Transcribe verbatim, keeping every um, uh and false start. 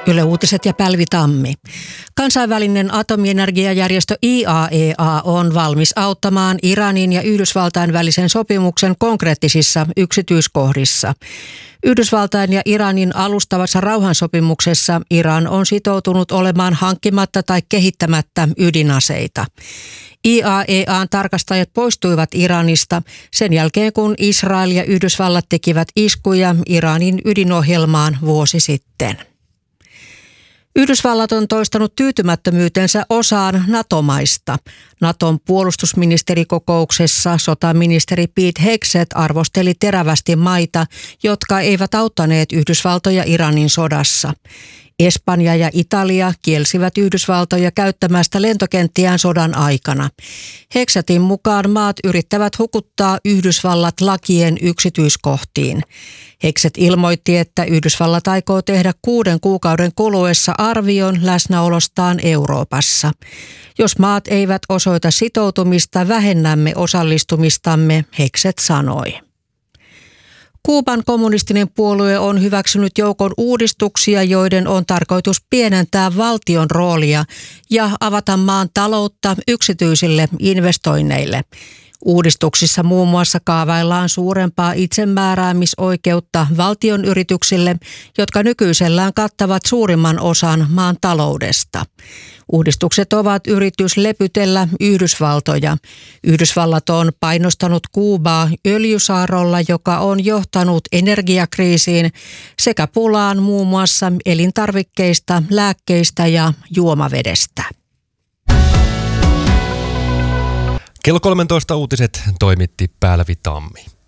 Yle Uutiset ja Pälvi Tammi. Kansainvälinen atomienergiajärjestö I A E A on valmis auttamaan Iranin ja Yhdysvaltain välisen sopimuksen konkreettisissa yksityiskohdissa. Yhdysvaltain ja Iranin alustavassa rauhansopimuksessa Iran on sitoutunut olemaan hankkimatta tai kehittämättä ydinaseita. I A E A:n tarkastajat poistuivat Iranista sen jälkeen, kun Israel ja Yhdysvallat tekivät iskuja Iranin ydinohjelmaan vuosi sitten. Yhdysvallat on toistanut tyytymättömyytensä osaan NATO-maista. Naton puolustusministerikokouksessa sotaministeri Pete Hegseth arvosteli terävästi maita, jotka eivät auttaneet Yhdysvaltoja Iranin sodassa. Espanja ja Italia kielsivät Yhdysvaltoja käyttämästä lentokenttiään sodan aikana. Hegsethin mukaan maat yrittävät hukuttaa Yhdysvallat lakien yksityiskohtiin. Hegseth ilmoitti, että Yhdysvallat aikoo tehdä kuuden kuukauden kuluessa arvion läsnäolostaan Euroopassa. Jos maat eivät osoita sitoutumista, vähennämme osallistumistamme, Hegseth sanoi. Kuuban kommunistinen puolue on hyväksynyt joukon uudistuksia, joiden on tarkoitus pienentää valtion roolia ja avata maan taloutta yksityisille investoinneille. Uudistuksissa muun muassa kaavaillaan suurempaa itsemääräämisoikeutta valtion yrityksille, jotka nykyisellään kattavat suurimman osan maan taloudesta. Uudistukset ovat yritys lepytellä Yhdysvaltoja. Yhdysvallat on painostanut Kuubaa öljysaarrolla, joka on johtanut energiakriisiin sekä pulaan muun muassa elintarvikkeista, lääkkeistä ja juomavedestä. Kello kolmetoista uutiset toimitti Pälvi Tammi.